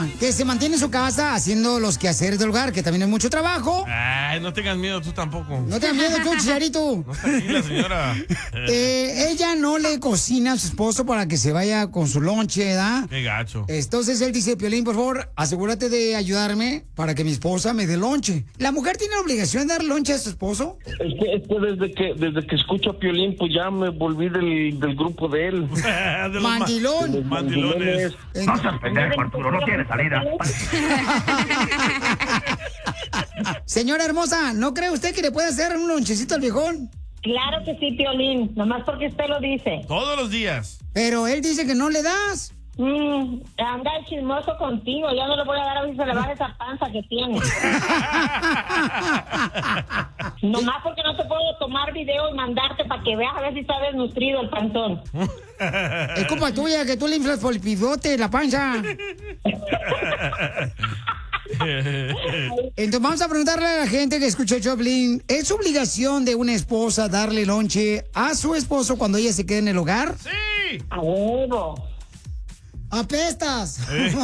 que se mantiene en su casa haciendo los quehaceres del hogar, que también es mucho trabajo. Ay, no tengas miedo tú tampoco. No tengas miedo tú, Chicharito. No está aquí la señora. Ella no le cocina a su esposo para que se vaya con su lonche, ¿verdad? Qué gacho. Entonces él dice, Piolín, por favor, asegúrate de ayudarme para que mi esposa me dé lonche. ¿La mujer tiene la obligación de dar lonche a su esposo? Es que desde que escucho a Piolín, pues ya me volví del grupo de él. De los Mandilón. De los Mandilones. No seas pendejo, Arturo, no tiene salida. Señora hermosa, ¿no cree usted que le puede hacer un lonchecito al viejón? Claro que sí, Piolín, nomás porque usted lo dice. Todos los días. Pero él dice que no le das. Anda el chismoso contigo, ya no le voy a dar a ver si se le baja esa panza que tiene. Nomás porque no te puedo tomar video y mandarte para que veas a ver si está desnutrido el panzón. Es culpa tuya que tú le inflas por el pivote la panza. Entonces vamos a preguntarle a la gente que escuchó Choplin, ¿es obligación de una esposa darle lonche a su esposo cuando ella se quede en el hogar? ¡Sí! A huevo. ¡Apestas!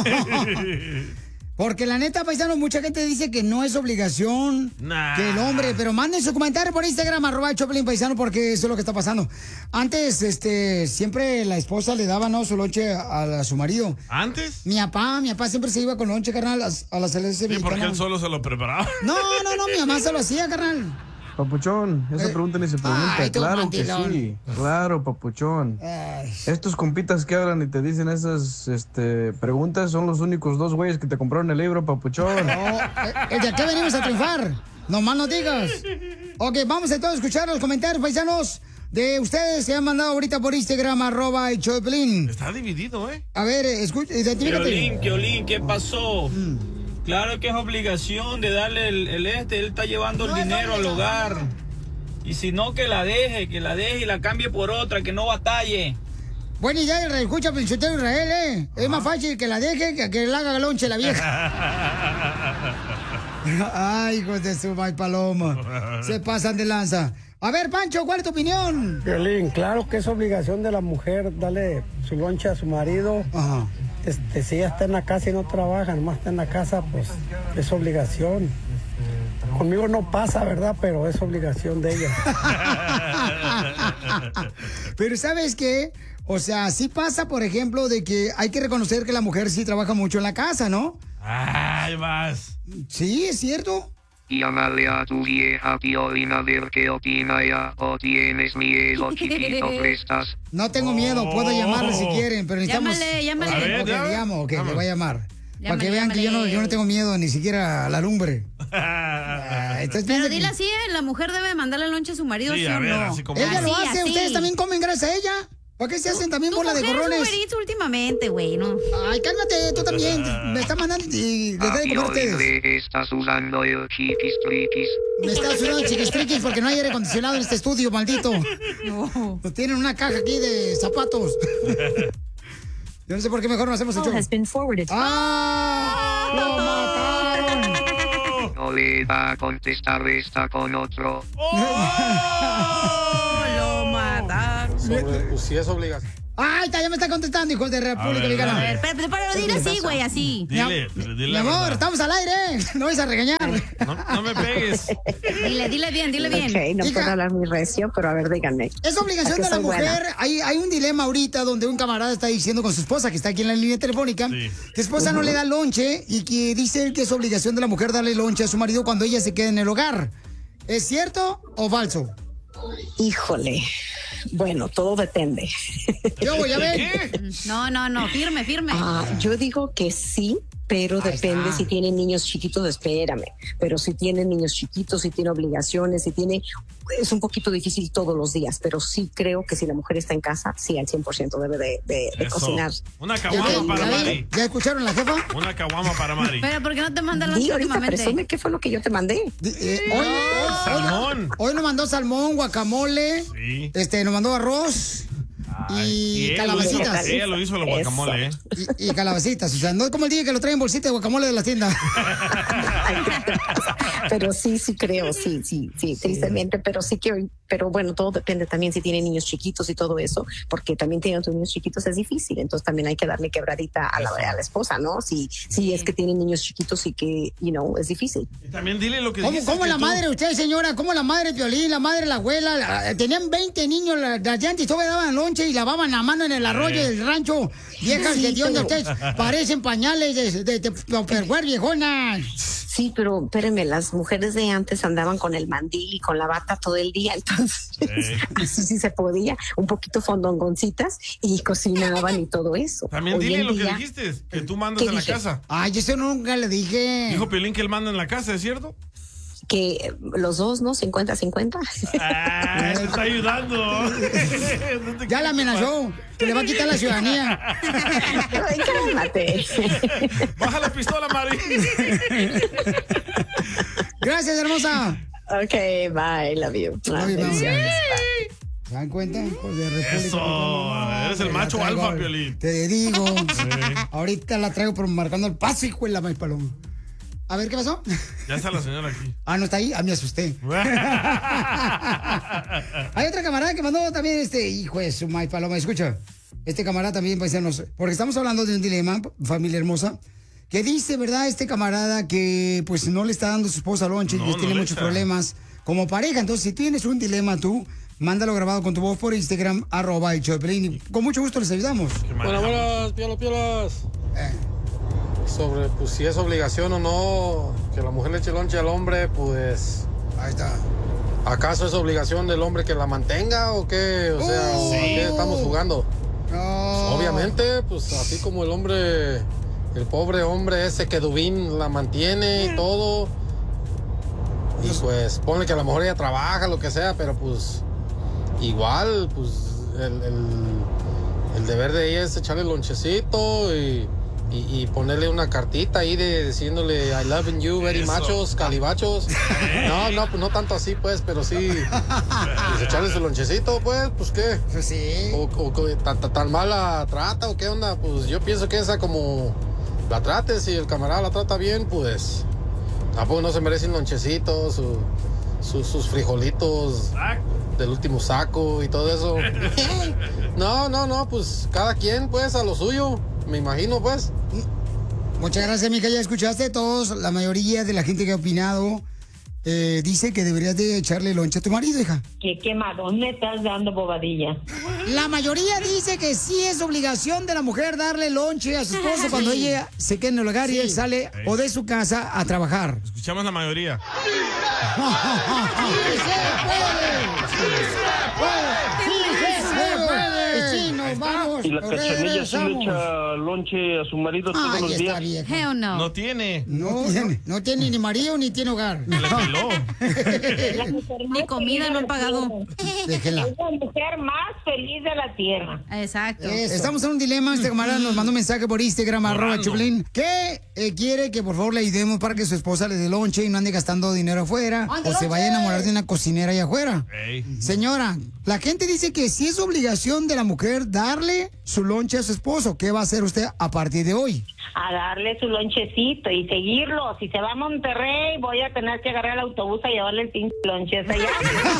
Porque la neta, paisano, mucha gente dice que no es obligación que el hombre, pero manden su comentario por Instagram, @Choplin Paisano, porque eso es lo que está pasando. Antes, siempre la esposa le daba, ¿no?, su lonche a su marido. ¿Antes? Mi papá siempre se iba con lonche, carnal, a la celeste. Sí, porque él solo se lo preparaba. No, mi mamá se lo hacía, carnal. Papuchón, esa pregunta ni se pregunta. Ay, Claro que sí. Claro, papuchón. Ay. Estos compitas que hablan y te dicen esas preguntas son los únicos dos güeyes que te compraron el libro, papuchón. No, de aquí venimos a triunfar. No más no digas. Ok, vamos entonces a escuchar los comentarios, paisanos, de ustedes que han mandado ahorita por Instagram, @Choplin. Está dividido, ¿eh? A ver, escucha, identifícate. Piolín, ¿qué pasó? Claro que es obligación de darle él está llevando el dinero al hogar. Y si no, que la deje y la cambie por otra, que no batalle. Buena idea, escucha, Princhotero Israel, ¿eh? Es más fácil que la deje que le haga lonche la vieja. Ay, hijos de su may paloma. Se pasan de lanza. A ver, Pancho, ¿cuál es tu opinión? Piolín, claro que es obligación de la mujer darle su lonche a su marido. Ajá. Si ella está en la casa y no trabaja, nomás está en la casa, pues es obligación. Conmigo no pasa, ¿verdad? Pero es obligación de ella. Pero ¿sabes qué? O sea, sí pasa, por ejemplo, de que hay que reconocer que la mujer sí trabaja mucho en la casa, ¿no? Ay, vas. Sí, es cierto. Llámale a tu vieja Piolín a ver qué opina ella, o tienes miedo, chiquito, prestas. No tengo miedo, puedo llamarle si quieren, pero necesitamos... Llámale. A ver, Ok, llama. le llamo, ok, le voy a llamar. Para que Llámale, vean que yo no tengo miedo ni siquiera a la lumbre. Entonces, Pero piensa dile que- así, la mujer debe mandarle lonche a su marido, ¿sí, Sí, a o ver, no? así como... Ella lo Así, hace, así. ustedes también comen gracias a ella. ¿Por qué se hacen también Tu bola de mujer gorrones? Uber Eats últimamente, güey, ¿no? Ay, cálmate, tú también. Me está mandando y les da de comer a ustedes. le estás usando el chiquis. Me está sudando chiquistriquis porque no hay aire acondicionado en este estudio, maldito. No. Nos tienen una caja aquí de zapatos. Yo no sé por qué mejor no hacemos el show. ¡Ah! ¡Lo mataron! No le va a contestar, está con otro. Lo mataron. Si es obligación. ¡Ay, ya me está contestando, hijos de República A ver, Dominicana! a ver. Pero dile así, güey, así. Dile Mi la amor, verdad. estamos al aire. No vais a regañar. No me pegues. Dile bien. Ok, no Hija. puedo hablar muy recio, pero a ver, díganme. Es obligación ¿A que de la soy mujer. buena? Hay un dilema ahorita donde un camarada está diciendo con su esposa, que está aquí en la línea telefónica, Sí. que su esposa no le da lonche y que dice él que es obligación de la mujer darle lonche a su marido cuando ella se quede en el hogar. ¿Es cierto o falso? Híjole. Bueno, todo depende. Yo voy a ver. ¿Qué? No, firme. Yo digo que sí, pero Ahí depende está. si tiene niños chiquitos, espérame. Pero si tiene niños chiquitos, si tiene obligaciones, es un poquito difícil todos los días, pero sí creo que si la mujer está en casa, sí, al 100% debe de Eso. cocinar. Una ¿Ya, caguama para Mari. ¿Ya escucharon la jefa? Una caguama para Mari. Pero ¿por qué no te manda lonche Di, ahorita últimamente? presume qué fue lo que yo te mandé. Salmón. Hoy nos mandó salmón, guacamole, Sí. Nos mandó arroz y él calabacitas. Ella lo hizo el guacamole, ¿eh? Y calabacitas. O sea, no es como el día que lo traen bolsita de guacamole de la tienda. Pero sí creo, sí, tristemente, pero sí que hoy pero bueno, todo depende también si tiene niños chiquitos y todo eso, porque también teniendo tus niños chiquitos es difícil, entonces también hay que darle quebradita a la esposa, ¿no? Si es que tiene niños chiquitos y que, es difícil. Y también dile lo que dijiste. ¿Cómo la madre, usted, señora? ¿Cómo la madre de Piolín, la madre de la abuela? Tenían 20 niños, las llantas, todavía daban lonche y lavaban la mano en el arroyo del rancho. Viejas que de donde ustedes parecen pañales de Tupperware, viejonas. Sí, pero espérenme, las mujeres de antes andaban con el mandil y con la bata todo el día, entonces así sí se podía, un poquito fondongoncitas y cocinaban y todo eso. También dile lo que dijiste, que tú mandas en la casa. Ay, eso nunca le dije. Dijo Piolín que él manda en la casa, ¿es cierto? Que los dos, ¿no? 50-50. Ah, te está ayudando. No ya la amenazó, que le va a quitar la ciudadanía. Ay, cálmate. Baja la pistola, Mari. Gracias, hermosa. Ok, bye, love you. ¿Se dan cuenta? Pues de Eso, eres el macho alfa, Piolín. Te digo. Ahorita la traigo por marcando el paso, hijo de la maíz paloma. A ver, ¿qué pasó? Ya está la señora aquí. Ah, ¿no está ahí? Ah, me asusté. Hay otra camarada que mandó también hijo de su maíz paloma. Escucha, este camarada también, paisanos, porque estamos hablando de un dilema, familia hermosa, que dice, ¿verdad? Este camarada que pues no le está dando a su esposa lonche y tiene muchos problemas como pareja. Entonces, si tienes un dilema tú, mándalo grabado con tu voz por Instagram, @el_Choplin. Con mucho gusto les ayudamos. Buenas, piolas. Sobre, pues, si es obligación o no que la mujer le eche lonche al hombre, pues... Ahí está. ¿Acaso es obligación del hombre que la mantenga o qué? O sea, ¿a qué estamos jugando? Pues, obviamente, pues, así como el hombre, el pobre hombre ese que Dubín la mantiene y todo. Y pues, ponle que a lo mejor ella trabaja, lo que sea, pero pues... Igual, pues, el deber de ella es echarle lonchecito y ponerle una cartita ahí diciéndole I love you, very machos, calibachos. No, pues no tanto así, pues, pero sí. Pues echarle su lonchecito, pues, ¿qué? Pues sí. O tan mal la trata, o qué onda. Pues yo pienso que esa como la trate, si el camarada la trata bien, pues, tampoco no se merece un lonchecito, sus frijolitos del último saco y todo eso. No, pues cada quien, pues, a lo suyo. Me imagino, pues. Muchas gracias, mija. Ya escuchaste todos. La mayoría de la gente que ha opinado dice que deberías de echarle lonche a tu marido, hija. ¿Qué quemadón me estás dando, bobadilla? La mayoría dice que sí es obligación de la mujer darle lonche a su esposo cuando ella se queda en el hogar y él sale o de su casa a trabajar. Escuchamos la mayoría. Sí, nos vamos. Y la Cachanilla sí le echa lonche a su marido todos los días. Hell no. No tiene. No tiene ni marido ni tiene hogar. Le peló. Ni comida no han pagado. Déjela. Es la mujer más feliz de la tierra. Exacto. Estamos en un dilema. Este camarada nos mandó un mensaje por Instagram, @Choplin, que quiere que por favor le ayudemos para que su esposa le dé lonche y no ande gastando dinero afuera o se vaya a enamorar de una cocinera allá afuera. Señora, la gente dice que sí es obligación de la mujer darle su lonche a su esposo. ¿Qué va a hacer usted a partir de hoy? A darle su lonchecito y seguirlo. Si se va a Monterrey, voy a tener que agarrar el autobús a llevarle el pinche lonche hasta allá.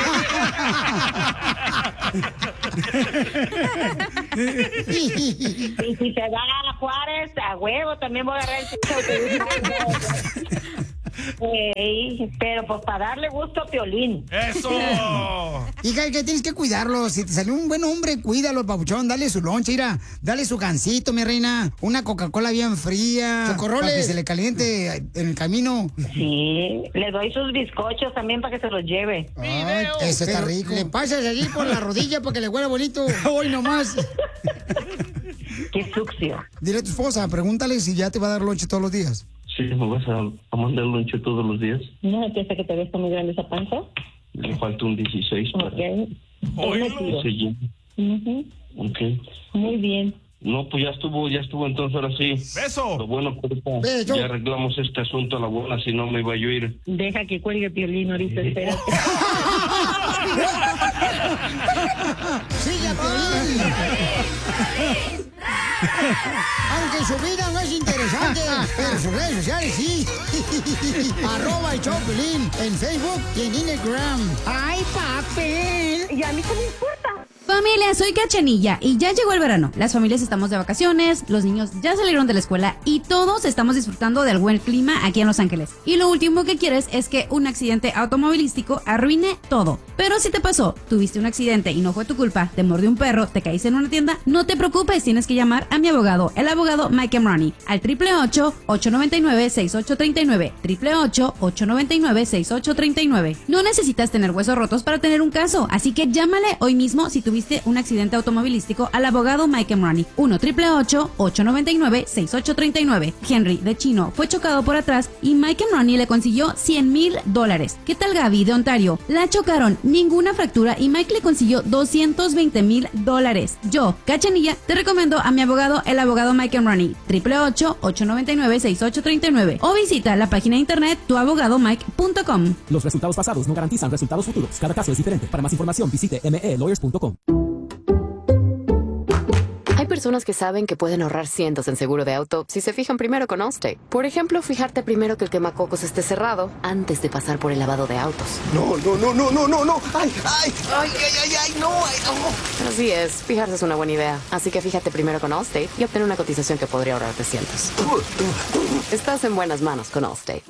Y si se va a Juárez, a huevo, también voy a agarrar el pinche autobús. Pero pues para darle gusto a Piolín. ¡Eso! Hija, que tienes que cuidarlo. Si te salió un buen hombre, cuídalo, papuchón. Dale su lonche, mira. Dale su gansito, mi reina. Una Coca-Cola bien fría. Chocorroles. Para que se le caliente en el camino. Sí, le doy sus bizcochos también para que se los lleve. Ay, eso está rico. Le pasas allí por la rodilla para que le huela bonito. Hoy nomás. Qué sucio. Dile a tu esposa, pregúntale si ya te va a dar lonche todos los días. Sí, ¿me vas a mandar lonche todos los días? ¿No me piensa que te ves muy grande esa panza? Le falta un 16 para que se llene. Ok. Muy bien. No, pues ya estuvo entonces ahora sí. ¡Beso! Lo bueno que ahorita ya arreglamos este asunto a la buena, si no me iba yo a ir. Deja que cuelgue Piolín ahorita, espérate. ¡Sigue a Piolín! Aunque su vida no es interesante, pero sus redes sociales sí. @el show de Piolín en Facebook y en Instagram. ¡Ay, papel! ¿Y a mí qué me importa? Familia, soy Cachanilla y ya llegó el verano. Las familias estamos de vacaciones, los niños ya salieron de la escuela y todos estamos disfrutando del buen clima aquí en Los Ángeles. Y lo último que quieres es que un accidente automovilístico arruine todo. Pero si te pasó, tuviste un accidente y no fue tu culpa, te mordió un perro, te caíste en una tienda, no te preocupes, tienes que llamar a mi abogado, el abogado Mike Emrani, al 888-899-6839, 888-899-6839. No necesitas tener huesos rotos para tener un caso, así que llámale hoy mismo si tuviste un accidente automovilístico al abogado Mike Emrani, 1-888-899-6839. Henry, de Chino, fue chocado por atrás y Mike Emrani le consiguió $100,000. ¿Qué tal Gaby, de Ontario? La chocaron, ninguna fractura y Mike le consiguió $220,000. Yo, Cachanilla, te recomiendo a mi abogado, el abogado Mike Emrani, 888-899-6839 o visita la página de internet tuabogadomike.com. Los resultados pasados no garantizan resultados futuros. Cada caso es diferente. Para más información visite melawyers.com. Hay personas que saben que pueden ahorrar cientos en seguro de auto si se fijan primero con Allstate. Por ejemplo, fijarte primero que el quemacocos esté cerrado antes de pasar por el lavado de autos. No. ¡Ay, no! Así es, fijarse es una buena idea. Así que fíjate primero con Allstate y obtén una cotización que podría ahorrarte cientos. Estás en buenas manos con Allstate.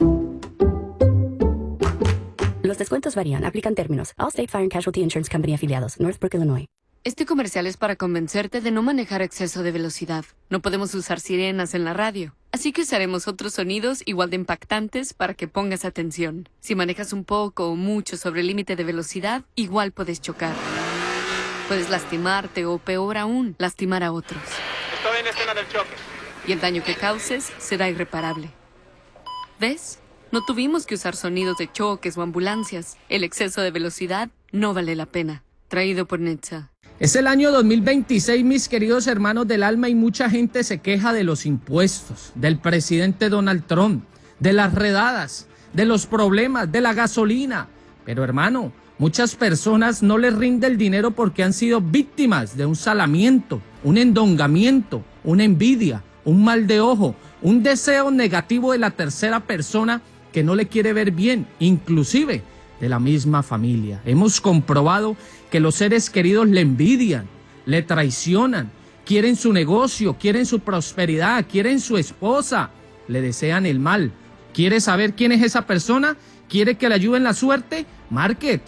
Los descuentos varían. Aplican términos. Allstate Fire and Casualty Insurance Company afiliados. Northbrook, Illinois. Este comercial es para convencerte de no manejar a exceso de velocidad. No podemos usar sirenas en la radio, así que usaremos otros sonidos igual de impactantes para que pongas atención. Si manejas un poco o mucho sobre el límite de velocidad, igual puedes chocar. Puedes lastimarte o, peor aún, lastimar a otros. Estoy en la escena del choque. Y el daño que causes será irreparable. ¿Ves? No tuvimos que usar sonidos de choques o ambulancias. El exceso de velocidad no vale la pena. Traído por NHTSA. Es el año 2026, mis queridos hermanos del alma, y mucha gente se queja de los impuestos, del presidente Donald Trump, de las redadas, de los problemas, de la gasolina. Pero hermano, muchas personas no les rinde el dinero porque han sido víctimas de un salamiento, un endongamiento, una envidia, un mal de ojo, un deseo negativo de la tercera persona que no le quiere ver bien, inclusive de la misma familia. Hemos comprobado que los seres queridos le envidian, le traicionan, quieren su negocio, quieren su prosperidad, quieren su esposa, le desean el mal. ¿Quiere saber quién es esa persona? ¿Quiere que le ayuden la suerte? Marque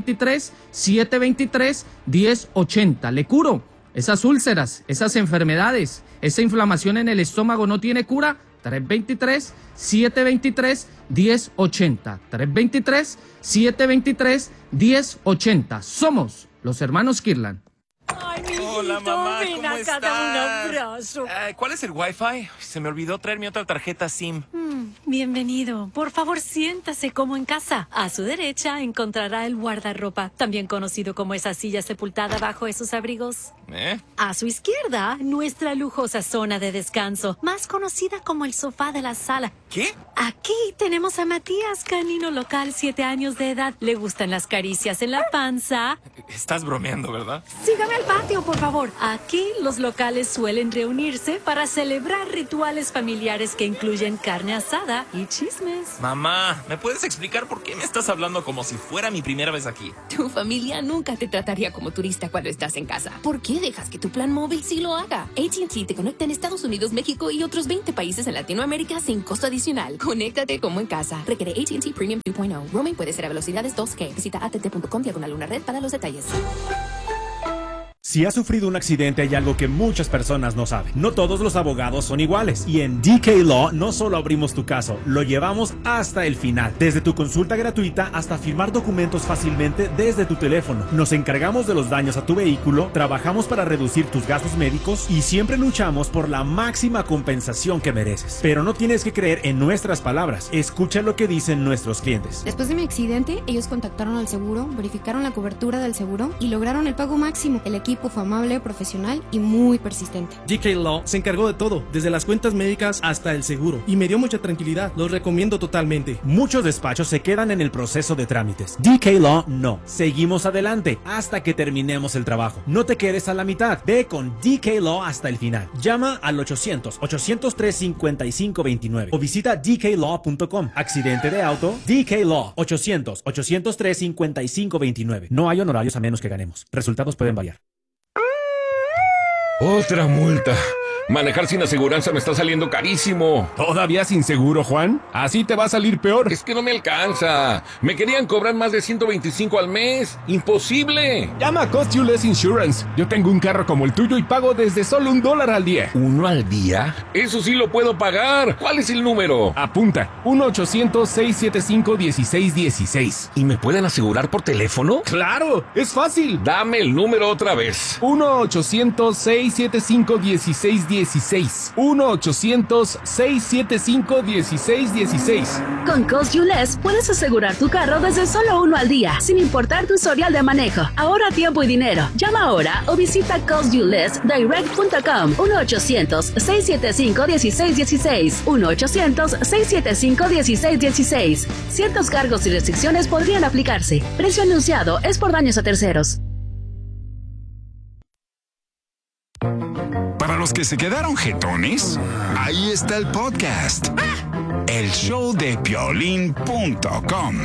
323-723-1080. Le curo esas úlceras, esas enfermedades, esa inflamación en el estómago no tiene cura. 323-723-1080. 323-723-1080. Somos los hermanos Kirlan. Ay, mi Hola, mamá, ven ¿cómo acá, estás? dame un abrazo. ¿Cuál es el Wi-Fi? Se me olvidó traer mi otra tarjeta SIM. Bienvenido. Por favor, siéntase como en casa. A su derecha encontrará el guardarropa, también conocido como esa silla sepultada bajo esos abrigos. A su izquierda, nuestra lujosa zona de descanso, más conocida como el sofá de la sala. ¿Qué? Aquí tenemos a Matías, canino local, 7 años de edad. Le gustan las caricias en la panza. Estás bromeando, ¿verdad? Sígame al patio, por favor. Aquí los locales suelen reunirse para celebrar rituales familiares que incluyen carne asada y chismes. Mamá, ¿me puedes explicar por qué me estás hablando como si fuera mi primera vez aquí? Tu familia nunca te trataría como turista cuando estás en casa. ¿Por qué dejas que tu plan móvil sí lo haga? AT&T te conecta en Estados Unidos, México y otros 20 países en Latinoamérica sin costo adicional. Conéctate como en casa. Requiere AT&T Premium 2.0. Roaming puede ser a velocidades 2G. Visita att.com/red para los detalles. Si has sufrido un accidente, hay algo que muchas personas no saben. No todos los abogados son iguales. Y en DK Law no solo abrimos tu caso, lo llevamos hasta el final. Desde tu consulta gratuita hasta firmar documentos fácilmente desde tu teléfono. Nos encargamos de los daños a tu vehículo, trabajamos para reducir tus gastos médicos y siempre luchamos por la máxima compensación que mereces. Pero no tienes que creer en nuestras palabras. Escucha lo que dicen nuestros clientes. Después de mi accidente, ellos contactaron al seguro, verificaron la cobertura del seguro y lograron el pago máximo. El equipo equipo fue amable, profesional y muy persistente. DK Law se encargó de todo, desde las cuentas médicas hasta el seguro, y me dio mucha tranquilidad. Los recomiendo totalmente. Muchos despachos se quedan en el proceso de trámites. DK Law no. Seguimos adelante hasta que terminemos el trabajo. No te quedes a la mitad. Ve con DK Law hasta el final. Llama al 800-803-5529 o visita dklaw.com. Accidente de auto, DK Law. 800-803-5529. No hay honorarios a menos que ganemos. Resultados pueden variar. Otra multa. Manejar sin aseguranza me está saliendo carísimo. ¿Todavía sin seguro, Juan? Así te va a salir peor. Es que no me alcanza. Me querían cobrar más de 125 al mes. ¡Imposible! Llama a Cost You Less Insurance. Yo tengo un carro como el tuyo y pago desde solo $1 al día. ¿1 al día? Eso sí lo puedo pagar. ¿Cuál es el número? Apunta. 1-800-675-1616. ¿Y me pueden asegurar por teléfono? ¡Claro! ¡Es fácil! Dame el número otra vez. 1-800-675-1616. 1-800-675-1616. Con Cost You Less puedes asegurar tu carro desde solo $1 al día, sin importar tu historial de manejo. Ahorra tiempo y dinero. Llama ahora o visita costyouLessDirect.com. 1-800-675-1616. 1-800-675-1616. Ciertos cargos y restricciones podrían aplicarse. Precio anunciado es por daños a terceros. Para los que se quedaron jetones, ahí está el podcast. El show de Piolín.com.